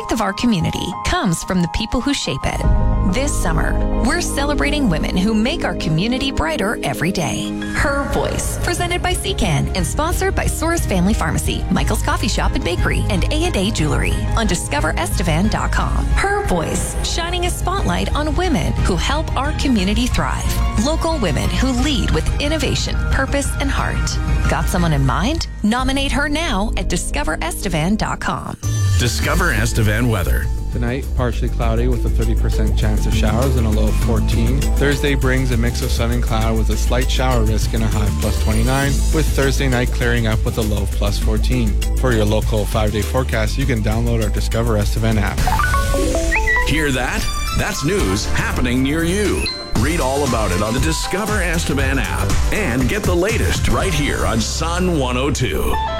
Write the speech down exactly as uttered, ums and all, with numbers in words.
strength of our community comes from the people who shape it. This summer, we're celebrating women who make our community brighter every day. Her Voice, presented by C CAN and sponsored by Soros Family Pharmacy, Michael's Coffee Shop and Bakery, and A and A Jewelry on discover estevan dot com. Her Voice, shining a spotlight on women who help our community thrive. Local women who lead with innovation, purpose, and heart. Got someone in mind? Nominate her now at discover estevan dot com. Discover Estevan weather. Tonight, partially cloudy with a thirty percent chance of showers and a low of fourteen. Thursday brings a mix of sun and cloud with a slight shower risk and a high of plus twenty-nine, with Thursday night clearing up with a low of plus fourteen. For your local five-day forecast, you can download our Discover Estevan app. Hear that? That's news happening near you. Read all about it on the Discover Estevan app and get the latest right here on Sun one oh two.